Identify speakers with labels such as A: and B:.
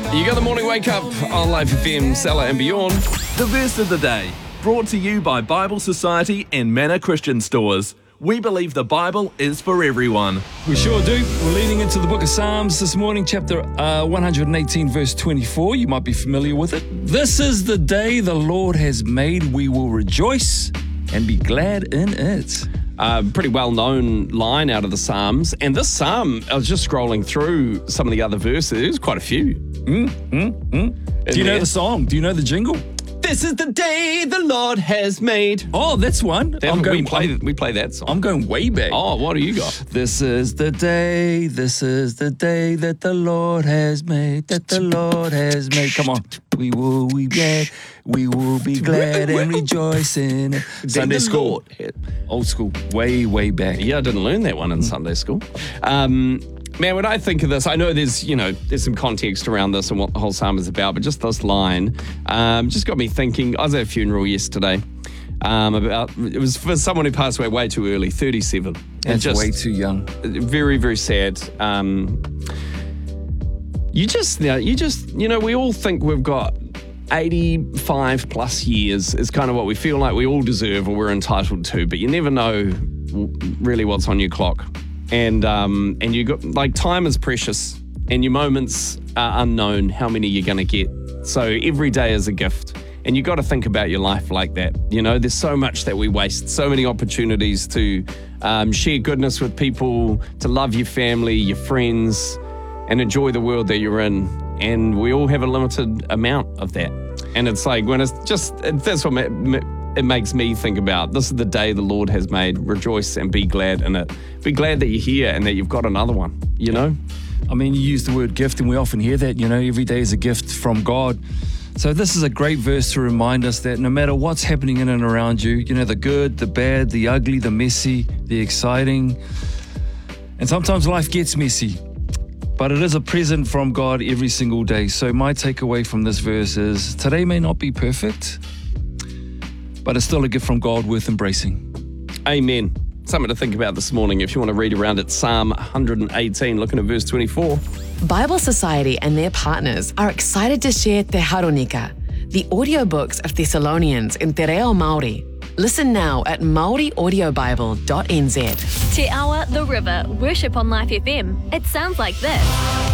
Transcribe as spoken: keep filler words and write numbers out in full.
A: You got the morning wake up on Life F M, Salah and beyond.
B: The verse of the day, brought to you by Bible Society and Manor Christian Stores. We believe the Bible is for everyone.
C: We sure do. We're leading into the book of Psalms this morning, chapter uh, one hundred eighteen, verse twenty-four. You might be familiar with it. This is the day the Lord has made. We will rejoice and be glad in it.
A: Uh, pretty well-known line out of the Psalms. And this Psalm, I was just scrolling through some of the other verses. There's quite a few.
C: Mm, mm, mm. Do you know the song? Do you know the jingle?
A: This is the day the Lord has made.
C: Oh, that's one.
A: That,
C: I'm going,
A: we, play,
C: I'm,
A: we play that song.
C: I'm going way back.
A: Oh, what do you got?
C: This is the day, this is the day that the Lord has made, that the Lord has made. Come on. We will be glad, we will be glad and rejoice in it. Sunday school. Old school, way, way back.
A: Yeah, I didn't learn that one in Sunday school. Um, man, when I think of this, I know there's, you know, there's some context around this and what the whole psalm is about, but just this line um, just got me thinking. I was at a funeral yesterday um, about, it was for someone who passed away way too early, thirty-seven.
C: That's
A: just
C: way too young.
A: Very, very sad. Um, you just, you know, you just, you know, we all think we've got eighty-five plus years is kind of what we feel like we all deserve or we're entitled to, but you never know really what's on your clock. And um, and you got, like, time is precious and your moments are unknown, how many you're going to get. So every day is a gift. And you got to think about your life like that. You know, there's so much that we waste, so many opportunities to um, share goodness with people, to love your family, your friends, and enjoy the world that you're in. And we all have a limited amount of that. And it's like, when it's just, that's what it makes me think about. This is the day the Lord has made. Rejoice and be glad in it. Be glad that you're here and that you've got another one, you know?
C: I mean, you use the word gift, and we often hear that, you know, every day is a gift from God. So this is a great verse to remind us that no matter what's happening in and around you, you know, the good, the bad, the ugly, the messy, the exciting, and sometimes life gets messy, but it is a present from God every single day. So my takeaway from this verse is today may not be perfect, but it's still a gift from God worth embracing.
A: Amen. Something to think about this morning. If you want to read around it, Psalm one hundred eighteen, looking at verse twenty-four.
D: Bible Society and their partners are excited to share Te Haronika, the audiobooks of Thessalonians in Te Reo Māori. Listen now at maori audio bible dot n z.
E: Te Awa, the river, worship on Life F M. It sounds like this.